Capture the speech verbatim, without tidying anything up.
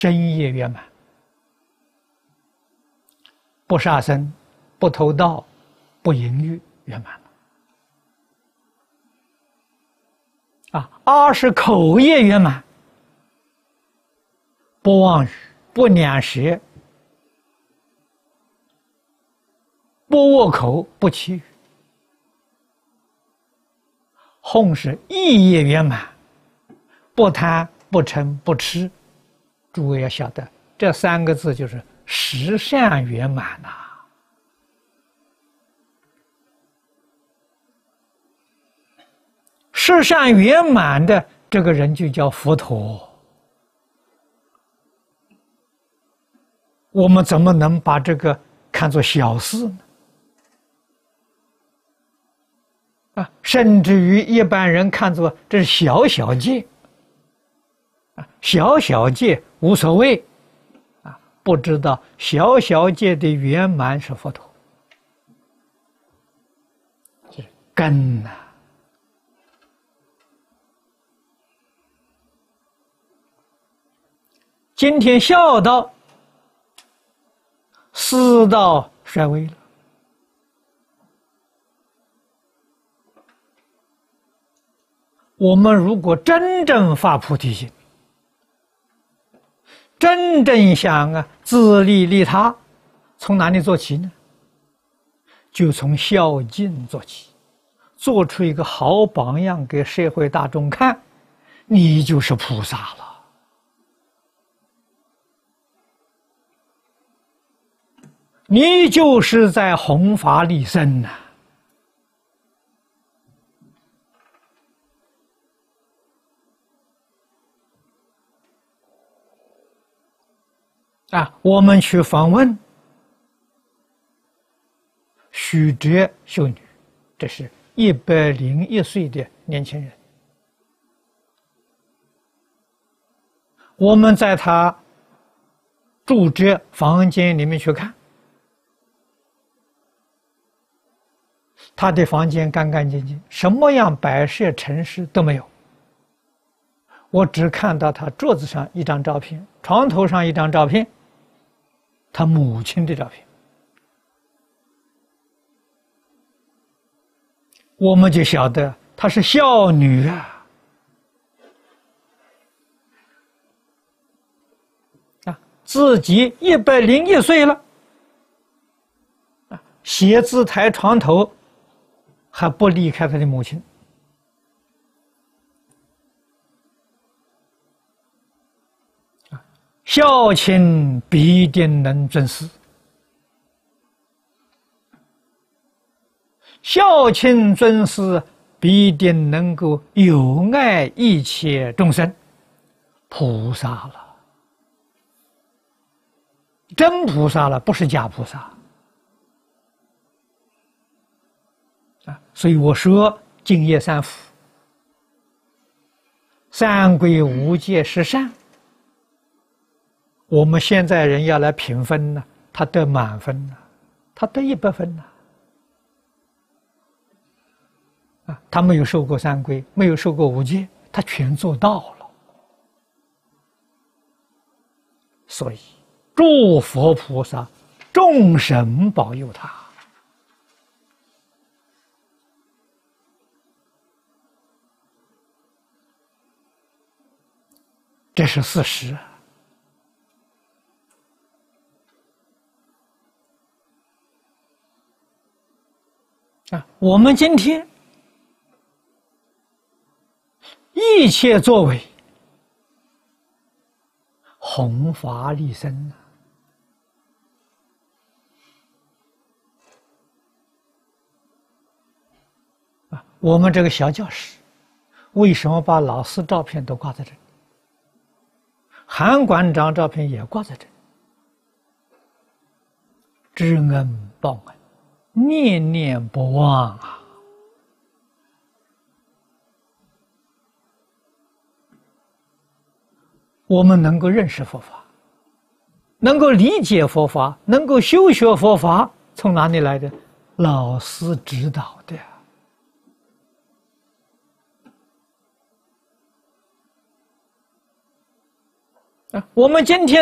身业圆满，不杀生，不偷盗，不淫欲，圆满了。啊，二是口业圆满，不妄语，不两舌，不恶口，不绮语。弘是意业圆满，不贪，不嗔，不痴。诸位要晓得，这三个字就是十善圆满呐、啊。十善圆满的这个人就叫佛陀。我们怎么能把这个看作小事呢？啊，甚至于一般人看作这是小小戒，啊，小小戒无所谓，啊，不知道小小戒的圆满是佛陀，这是根呐、啊。今天孝道、私道衰微了。我们如果真正发菩提心，真正想啊自利利他，从哪里做起呢？就从孝敬做起，做出一个好榜样给社会大众看，你就是菩萨了。你就是在弘法利生呐、啊。啊，我们去访问许哲修女，这是一百零一岁的年轻人。我们在她住着房间里面去看，她的房间干干净净，什么样摆设陈设都没有。我只看到她桌子上一张照片，床头上一张照片。他母亲的照片，我们就晓得她是孝女啊！啊，自己一百零一岁了，啊，写字台床头还不离开他的母亲。孝亲必定能尊师，孝亲尊师必定能够有爱一切众生，菩萨了，真菩萨了，不是假菩萨啊！所以我说净业三福，三归五戒十善。我们现在人要来评分呢，他得满分呢，他得一百分呢。啊，他没有受过三规，没有受过五戒，他全做到了。所以，诸佛菩萨、众神保佑他，这是事实。啊，我们今天一切作为弘法利生啊！啊，我们这个小教室为什么把老师照片都挂在这里？韩馆长照片也挂在这里，知恩报恩，念念不忘啊！我们能够认识佛法，能够理解佛法，能够修学佛法，从哪里来的？老师指导的。 啊，我们今天。